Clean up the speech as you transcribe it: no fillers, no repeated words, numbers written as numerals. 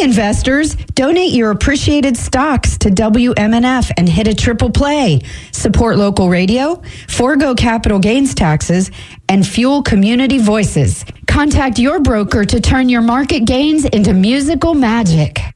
Hey, investors, donate your appreciated stocks to WMNF and hit a triple play. Support local radio, forego capital gains taxes, and fuel community voices. Contact your broker to turn your market gains into musical magic.